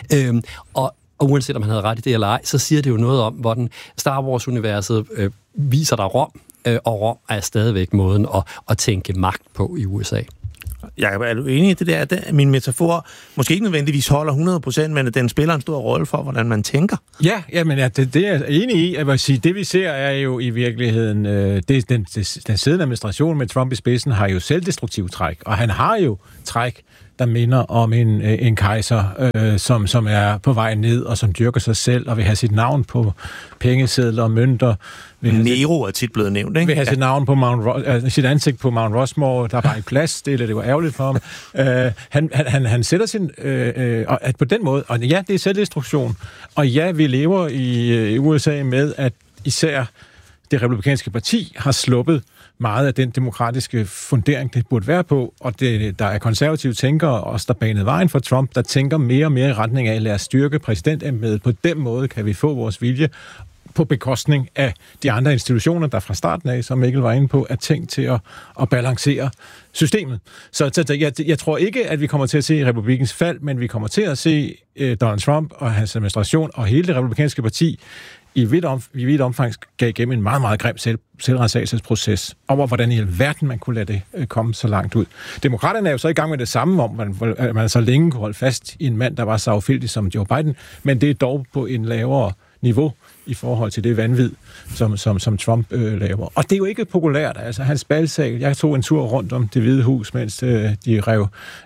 Og uanset om han havde ret i det eller ej, så siger det jo noget om, hvordan Star Wars-universet viser dig Rom, og Rom er stadigvæk måden at tænke magt på i USA. Jakob, er du enig i det der, at min metafor måske ikke nødvendigvis holder 100%, men at den spiller en stor rolle for, hvordan man tænker? Ja, men det er jeg enig i. Jeg vil sige, det vi ser er jo i virkeligheden, den siddende administration med Trump i spidsen har jo selvdestruktiv træk, og han har jo træk, der minder om en kejser, som er på vej ned, og som dyrker sig selv, og vil have sit navn på pengesedler og mønter. Nero er tit blevet nævnt, ikke? Vil have sit navn på sit ansigt på Mount Rushmore, der er bare ikke plads, det var ærgerligt for ham. Han sætter sin... at på den måde, og ja, det er selvdestruktion, og ja, vi lever i USA med, at især det republikanske parti har sluppet meget af den demokratiske fundering, det burde være på, og der er konservative tænkere, også der banede vejen for Trump, der tænker mere og mere i retning af, lad os styrke præsidentembedet. På den måde kan vi få vores vilje på bekostning af de andre institutioner, der fra starten af, som Mikkel var inde på, er tænkt til at balancere systemet. Så jeg tror ikke, at vi kommer til at se republikens fald, men vi kommer til at se Donald Trump og hans administration og hele det republikanske parti i vidt omfang gav igennem en meget, meget grim selvrensagelsesproces over, hvordan i alverden man kunne lade det komme så langt ud. Demokraterne er jo så i gang med det samme om, at man så længe kunne holde fast i en mand, der var så affældig som Joe Biden, men det er dog på en lavere niveau i forhold til det vanvid, som Trump laver. Og det er jo ikke populært. Altså, hans balsag, jeg tog en tur rundt om Det Hvide Hus, mens de rev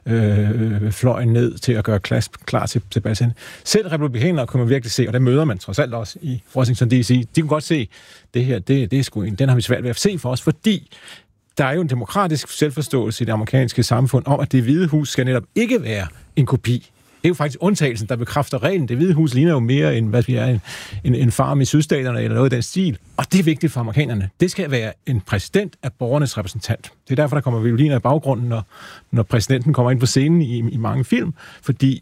fløjen ned til at gøre klar til balsagen. Selv republikanere kunne man virkelig se, og det møder man trods alt også i Washington D.C., de kunne godt se, det her, det er sgu den har vi svært ved at se for os, fordi der er jo en demokratisk selvforståelse i det amerikanske samfund om, at Det Hvide Hus skal netop ikke være en kopi. Det er jo faktisk undtagelsen, der bekræfter reglen. Det Hvide Hus ligner jo mere en farm i sydstaterne eller noget af den stil. Og det er vigtigt for amerikanerne. Det skal være en præsident af borgernes repræsentant. Det er derfor, der kommer violiner i baggrunden, når præsidenten kommer ind på scenen i mange film. Fordi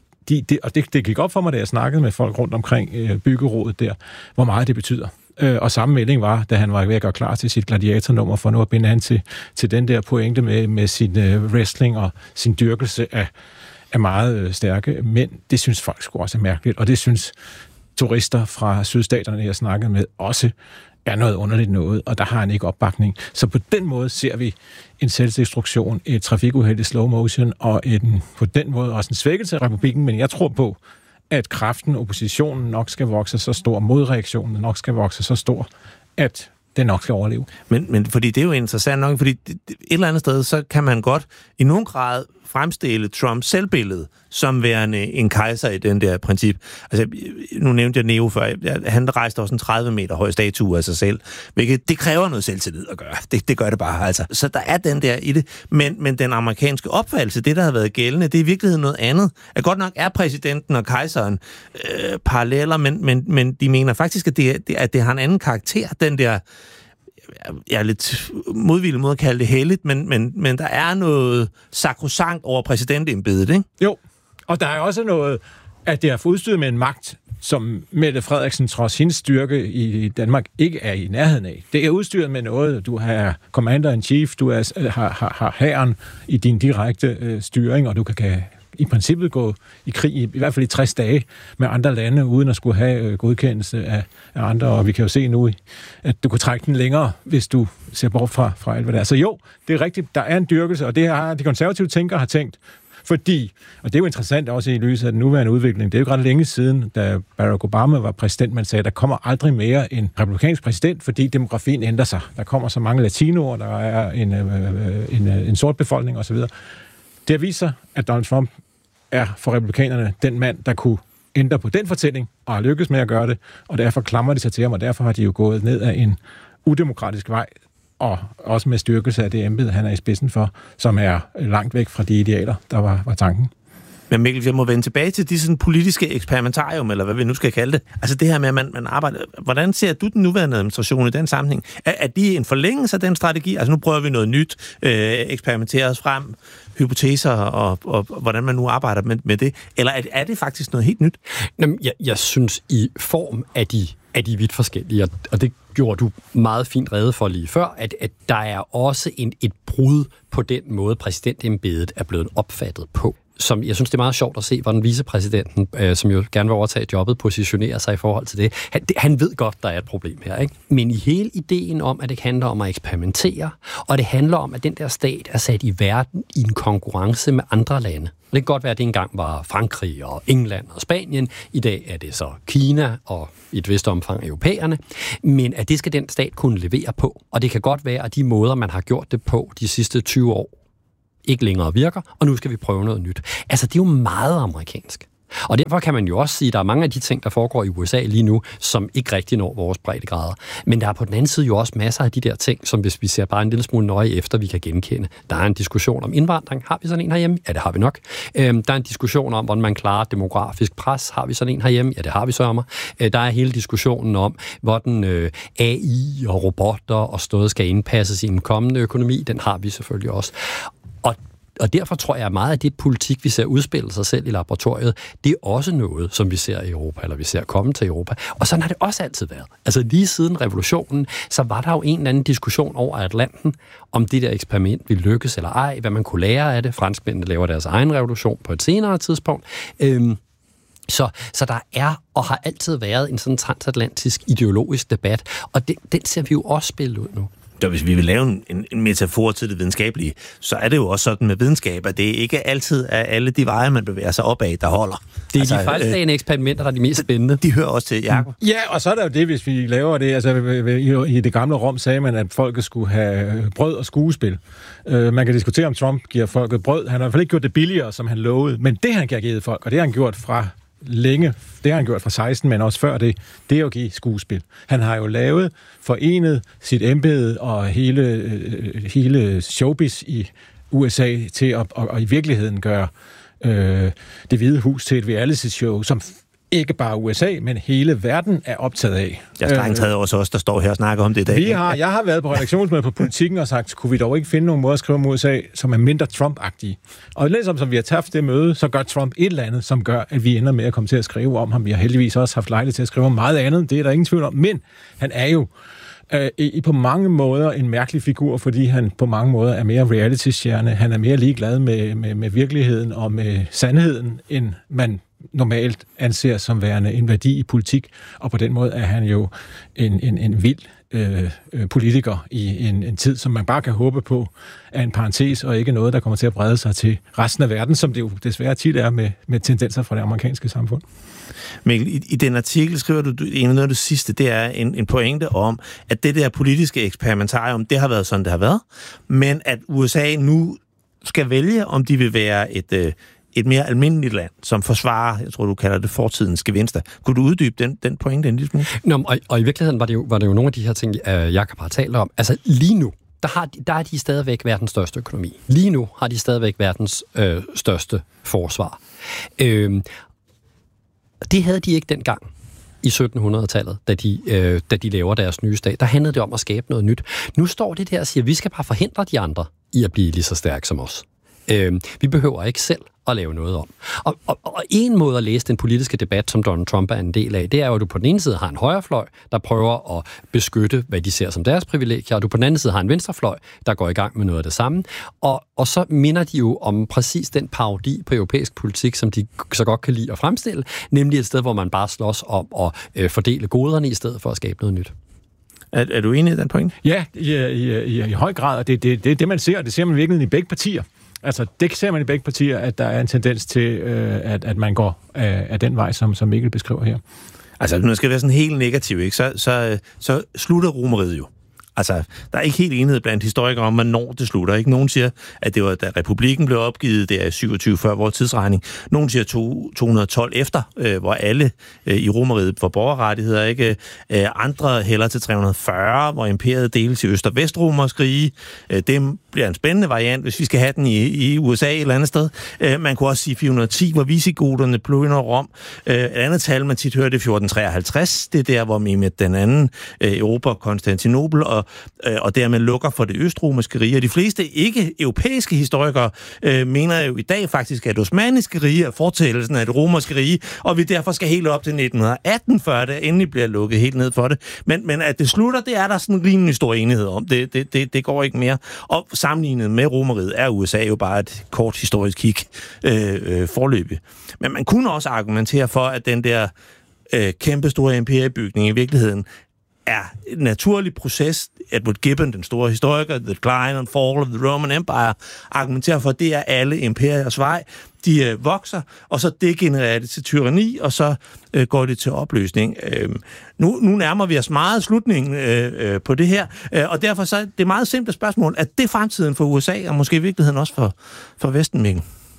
det gik op for mig, da jeg snakkede med folk rundt omkring byggerådet der, hvor meget det betyder. Og samme melding var, da han var ved at gøre klar til sit gladiatornummer, for nu at binde han til den der pointe med sin wrestling og sin dyrkelse af meget stærke mænd. Det synes folk sgu også er mærkeligt, og det synes turister fra sydstaterne, jeg snakkede med, også er noget underligt noget, og der har han ikke opbakning. Så på den måde ser vi en selvdestruktion, et trafikuheld i slow motion, og på den måde også en svækkelse af republikken, men jeg tror på, at kraften, oppositionen nok skal vokse så stor, modreaktionen nok skal vokse så stor, at det nok skal overleve. Men fordi det er jo interessant nok, fordi et eller andet sted, så kan man godt i nogen grad fremstille Trumps selvbillede som værende en kejser i den der princip. Altså, nu nævnte jeg Nero før. Han rejste også en 30 meter høj statue af sig selv, hvilket det kræver noget selvtillid at gøre. Det gør det bare, altså. Så der er den der i det. Men den amerikanske opfattelse, det der har været gældende, det er i virkeligheden noget andet. At godt nok er præsidenten og kejseren paralleller, men de mener faktisk, at det har en anden karakter, den der. Jeg er lidt modvillig mod at kalde det helligt, men der er noget sakrosankt over præsidentembedet, ikke? Jo, og der er også noget, at det er udstyret med en magt, som Mette Frederiksen trods hendes styrke i Danmark ikke er i nærheden af. Det er udstyret med noget, du har commander-in-chief, du har hæren i din direkte styring, og du kan i princippet gå i krig, i hvert fald i 60 dage, med andre lande, uden at skulle have godkendelse af andre, og vi kan jo se nu, at du kan trække den længere, hvis du ser bort fra alt, hvad der er. Så jo, det er rigtigt, der er en dyrkelse, og det har de konservative tænkere har tænkt, fordi, og det er jo interessant også i lyset af den nuværende udvikling, det er jo ret længe siden, da Barack Obama var præsident, man sagde, at der kommer aldrig mere en republikansk præsident, fordi demografien ændrer sig. Der kommer så mange latinoer, der er en sort befolkning osv. Det viser, at Donald Trump er for republikanerne den mand, der kunne ændre på den fortælling, og har lykkes med at gøre det, og derfor klamrer de sig til ham, og derfor har de jo gået ned ad en udemokratisk vej, og også med styrkelse af det embede, han er i spidsen for, som er langt væk fra de idealer, der var tanken. Men Mikkel, jeg må vende tilbage til de sådan politiske eksperimentarium, eller hvad vi nu skal kalde det. Altså det her med, at man arbejder... Hvordan ser du den nuværende administration i den sammenhæng? Er de en forlængelse af den strategi? Altså nu prøver vi noget nyt, eksperimentere os frem, hypoteser og hvordan man nu arbejder med det. Eller er det faktisk noget helt nyt? Jamen, jeg synes i form er de vidt forskellige, og det gjorde du meget fint rede for lige før, at der er også et brud på den måde, præsidentembedet er blevet opfattet på. Som jeg synes, det er meget sjovt at se, hvordan vicepræsidenten, som jo gerne vil overtage jobbet, positionerer sig i forhold til det. Han ved godt, der er et problem her, ikke? Men i hele ideen om, at det handler om at eksperimentere, og det handler om, at den der stat er sat i verden i en konkurrence med andre lande. Det kan godt være, at det engang var Frankrig og England og Spanien. I dag er det så Kina og i et vist omfang europæerne. Men at det skal den stat kunne levere på. Og det kan godt være, at de måder, man har gjort det på de sidste 20 år, ikke længere virker, og nu skal vi prøve noget nyt. Altså, det er jo meget amerikansk. Og derfor kan man jo også sige, at der er mange af de ting, der foregår i USA lige nu, som ikke rigtig når vores breddegrader. Men der er på den anden side jo også masser af de der ting, som hvis vi ser bare en lille smule nøje efter, vi kan genkende. Der er en diskussion om indvandring. Har vi sådan en herhjemme? Ja, det har vi nok. Der er en diskussion om, hvordan man klarer demografisk pres. Har vi sådan en herhjemme? Ja, det har vi sørger. Der er hele diskussionen om, hvordan AI og robotter og noget skal indpasses i en kommende økonomi. Den har vi selvfølgelig også. Og derfor tror jeg, at meget af det politik, vi ser udspille sig selv i laboratoriet, det er også noget, som vi ser i Europa, eller vi ser komme til Europa. Og sådan har det også altid været. Altså lige siden revolutionen, så var der jo en eller anden diskussion over Atlanten, om det der eksperiment ville lykkes eller ej, hvad man kunne lære af det. Franskmændene laver deres egen revolution på et senere tidspunkt. Så der er og har altid været en sådan transatlantisk ideologisk debat, og den ser vi jo også spille ud nu. Så hvis vi vil lave en metafor til det videnskabelige, så er det jo også sådan med videnskab, at det ikke altid er alle de veje, man bevæger sig opad, der holder. Det er de fejlslagende eksperimenter, der er de mest spændende. De hører også til Jakob. Ja, og så er der jo det, hvis vi laver det. Altså, i det gamle Rom sagde man, at folket skulle have brød og skuespil. Man kan diskutere, om Trump giver folket brød. Han har i hvert fald ikke gjort det billigere, som han lovede. Men det, han kan give folk, og det har han gjort fra længe, det har han gjort fra 16, men også før det, det er at give skuespil. Han har jo forenet sit embede og hele showbiz i USA til at i virkeligheden gøre Det Hvide Hus til et reality-show, som ikke bare USA, men hele verden er optaget af. Jeg er strengt taget også os, der står her og snakker om det i dag. Jeg har været på redaktionsmøde på Politikken og sagt, kunne vi dog ikke finde nogle måder at skrive om USA, som er mindre Trump-agtige? Og lidt som vi har taget det møde, så gør Trump et eller andet, som gør, at vi ender med at komme til at skrive om ham. Vi har heldigvis også haft lejlighed til at skrive om meget andet, det er der ingen tvivl om. Men han er jo på mange måder en mærkelig figur, fordi han på mange måder er mere reality-stjerne. Han er mere ligeglad med virkeligheden og med sandheden, end man normalt anser som værende en værdi i politik, og på den måde er han jo en vild politiker i en tid, som man bare kan håbe på er en parentes, og ikke noget, der kommer til at brede sig til resten af verden, som det jo desværre tit er med tendenser fra det amerikanske samfund. Mikkel, i den artikel skriver du noget af det sidste, det er en pointe om, at det der politiske eksperimentarium, det har været sådan, det har været, men at USA nu skal vælge, om de vil være et mere almindeligt land, som forsvarer, jeg tror, du kalder det fortidens gevinster. Kunne du uddybe den pointe en lille smule? Nå, og i virkeligheden var det jo nogle af de her ting, Jakob har talt om. Altså lige nu, der er de stadigvæk verdens største økonomi. Lige nu har de stadigvæk verdens største forsvar. Det havde de ikke dengang i 1700-tallet, da de laver deres nye stat. Der handlede det om at skabe noget nyt. Nu står det der og siger, at vi skal bare forhindre de andre i at blive lige så stærke som os. Vi behøver ikke selv at lave noget om. Og en måde at læse den politiske debat, som Donald Trump er en del af, det er jo, at du på den ene side har en højrefløj, der prøver at beskytte, hvad de ser som deres privilegier, og du på den anden side har en venstrefløj, der går i gang med noget af det samme. Og så minder de jo om præcis den parodi på europæisk politik, som de så godt kan lide at fremstille, nemlig et sted, hvor man bare slås om at fordele goderne i stedet for at skabe noget nyt. Er du enig i den point? Ja, i høj grad, og det man ser, og det ser man virkelig i begge partier. Altså, det ser man i begge partier, at der er en tendens til, at man går af den vej, som Mikkel beskriver her. Altså, når det skal være sådan helt negativ, ikke? Så slutter romeriet jo. Altså, der er ikke helt enighed blandt historikere om, hvornår det slutter. Ikke? Nogen siger, at det var, da republikken blev opgivet, det er 27 før vores tidsregning. Nogen siger 212 efter, hvor alle i Romeriet får borgerrettigheder. Ikke? Andre hælder til 340, hvor imperiet deles i Øst- og Vestromersk rige. Det bliver en spændende variant, hvis vi skal have den i USA et eller andet sted. Man kunne også sige 410, hvor visigoterne plyndrer Rom. Et andet tal, man tit hører, det er 1453. Det er der, hvor Mehmed den anden erobrer Konstantinopel og dermed lukker for det østromerske rige. Og de fleste ikke-europæiske historikere mener jo i dag faktisk, at det osmanniske rige er fortællelsen af det romerske rige, og vi derfor skal helt op til 1918, før det endelig bliver lukket helt ned for det. Men at det slutter, det er der sådan en rimelig stor enighed om. Det går ikke mere. Og sammenlignet med Romeriet er USA jo bare et kort historisk kig forløbig. Men man kunne også argumentere for, at den der kæmpe store imperiebygning i virkeligheden er en naturlig proces. Edward Gibbon, den store historiker, The Decline and Fall of the Roman Empire, argumenterer for, at det er alle imperiers vej. De vokser, og så degenererer det til tyranni, og så går det til opløsning. Nu nærmer vi os meget slutningen på det her, og derfor så er det meget simple spørgsmål, at det er fremtiden for USA, og måske i virkeligheden også for Vesten, Mikkel?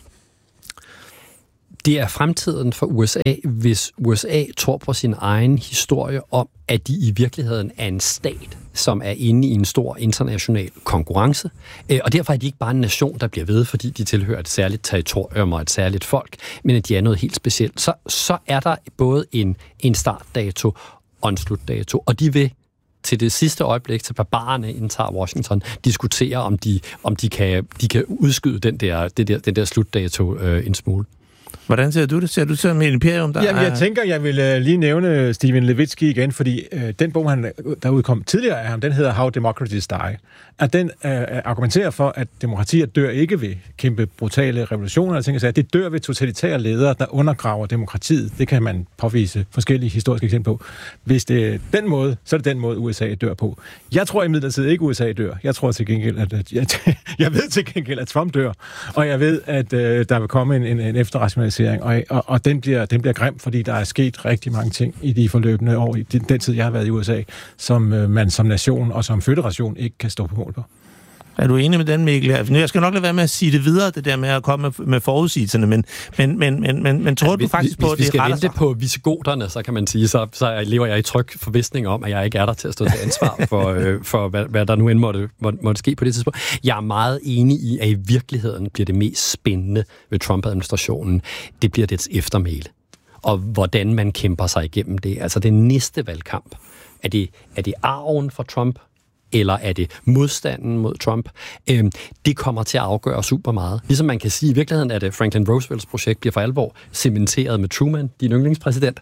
Det er fremtiden for USA, hvis USA tror på sin egen historie om, at de i virkeligheden er en stat, som er inde i en stor international konkurrence. Og derfor er de ikke bare en nation, der bliver ved, fordi de tilhører et særligt territorium og et særligt folk, men at de er noget helt specielt. Så er der både en startdato og en slutdato, og de vil til det sidste øjeblik, til barbarerne indtager Washington, diskutere, om de kan udskyde den der slutdato en smule. Hvordan ser du det? Ser du til med imperium, der Jamen, jeg tænker, jeg vil lige nævne Steven Levitsky igen, fordi den bog, der udkom tidligere af ham, den hedder How Democracies Die. At den argumenterer for, at demokratier dør ikke ved kæmpe brutale revolutioner. Jeg tænker, at det dør ved totalitære ledere, der undergraver demokratiet. Det kan man påvise forskellige historiske eksempler på. Hvis det er den måde, så er det den måde, USA dør på. Jeg tror imidlertid ikke, USA dør. Jeg tror til gengæld, jeg ved til gengæld, at Trump dør. Og jeg ved, at der vil komme en efterrationalisering. Og den bliver grim, fordi der er sket rigtig mange ting i de forløbende år, i den tid, jeg har været i USA, som man som nation og som føderation ikke kan stå på mål på. Er du enig med den, Mikkel? Jeg skal nok lade være med at sige det videre, det der med at komme med forudsigelserne, men tror du faktisk på, at det er ret? Hvis vi skal vente på visigoterne, så kan man sige, så lever jeg i tryg forvisning om, at jeg ikke er der til at stå til ansvar for hvad der nu end måtte ske på det tidspunkt. Jeg er meget enig i, at i virkeligheden bliver det mest spændende ved Trump-administrationen, det bliver dets eftermæle. Og hvordan man kæmper sig igennem det. Altså den næste valgkamp. Er det arven for Trump? Eller er det modstanden mod Trump? Det kommer til at afgøre super meget. Ligesom man kan sige, i virkeligheden er det Franklin Roosevelts projekt bliver for alvor cementeret med Truman, din yndlingspræsident.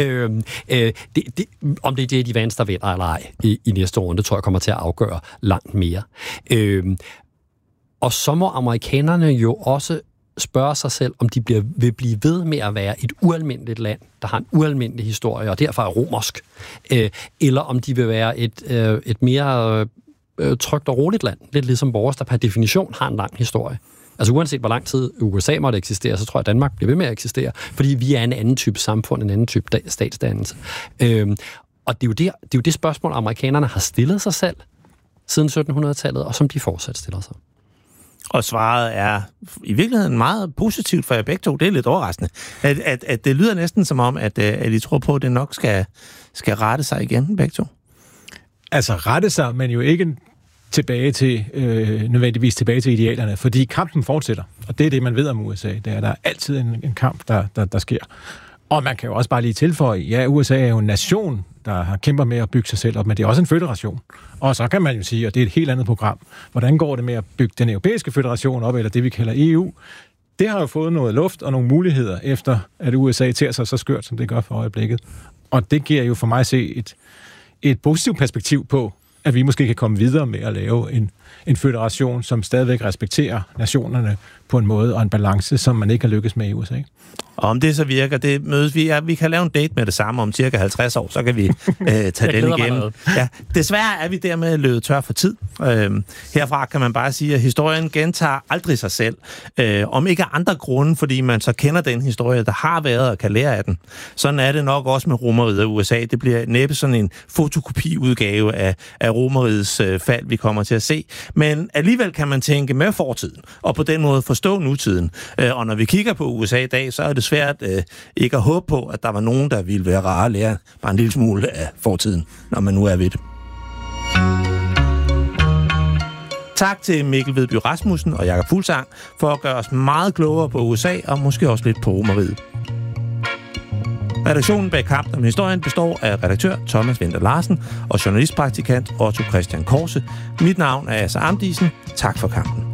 Om det er J.D. Vance, der vinder eller ej i næste runde, tror jeg kommer til at afgøre langt mere. Og så må amerikanerne jo også spørge sig selv, om de vil blive ved med at være et ualmindeligt land, der har en ualmindelig historie, og derfor er romersk, eller om de vil være et mere trygt og roligt land, lidt ligesom vores, der per definition har en lang historie. Altså uanset hvor lang tid USA måtte eksistere, så tror jeg, at Danmark bliver ved med at eksistere, fordi vi er en anden type samfund, en anden type statsdannelse. Og det er jo det spørgsmål, amerikanerne har stillet sig selv siden 1700-tallet, og som de fortsat stiller sig. Og svaret er i virkeligheden meget positivt for jer begge to. Det er lidt overraskende. At det lyder næsten som om, at I tror på, at det nok skal rette sig igen, begge to. Altså rette sig, men jo ikke nødvendigvis tilbage til idealerne, fordi kampen fortsætter. Og det er det, man ved om USA. Der er altid en kamp, der sker. Og man kan jo også bare lige tilføje, ja, USA er jo en nation, der har kæmper med at bygge sig selv op, men det er også en føderation. Og så kan man jo sige, og det er et helt andet program, hvordan går det med at bygge den europæiske føderation op, eller det vi kalder EU? Det har jo fået noget luft og nogle muligheder, efter at USA tager sig så skørt, som det gør for øjeblikket. Og det giver jo for mig at se et positivt perspektiv på, at vi måske kan komme videre med at lave en føderation, som stadigvæk respekterer nationerne på en måde, og en balance, som man ikke har lykkes med i USA. Og om det så virker, det mødes vi. Ja, vi kan lave en date med det samme om cirka 50 år, så kan vi tage den igennem. Ja, desværre er vi dermed løbet tør for tid. Herfra kan man bare sige, at historien gentager aldrig sig selv. Om ikke af andre grunde, fordi man så kender den historie, der har været og kan lære af den. Sådan er det nok også med Romeriet og USA. Det bliver næppe sådan en fotokopiudgave af Romerigets fald, vi kommer til at se. Men alligevel kan man tænke med fortiden, og på den måde forstå nutiden. Og når vi kigger på USA i dag, så er det svært ikke at håbe på, at der var nogen, der ville være rare at lære bare en lille smule af fortiden, når man nu er ved det. Tak til Mikkel Vedby Rasmussen og Jakob Fuglsang for at gøre os meget klogere på USA og måske også lidt på Romeriet. Redaktionen bag Kampen om historien består af redaktør Thomas Winther Larsen og journalistpraktikant Otto Christian Korse. Mit navn er Asser Amdisen. Tak for kampen.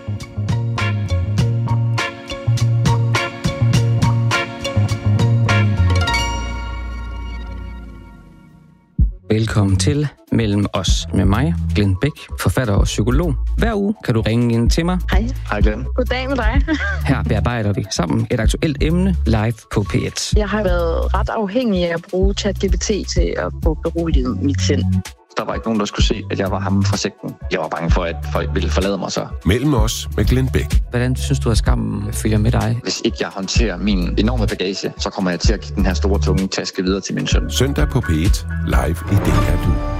Velkommen til Mellem os med mig, Glenn Bæk, forfatter og psykolog. Hver uge kan du ringe ind til mig. Hej. Hej Glenn. Goddag med dig. Her bearbejder vi sammen et aktuelt emne live på P1. Jeg har været ret afhængig af at bruge ChatGPT til at få beroliget mit sind. Der var ikke nogen, der skulle se, at jeg var ham fra sekten. Jeg var bange for, at folk ville forlade mig så. Mellem os med Glenn Bæk. Hvordan synes du, at skammen følger med dig? Hvis ikke jeg håndterer min enorme bagage, så kommer jeg til at give den her store tunge taske videre til min søn. Søndag på P1, live i DR Lyd.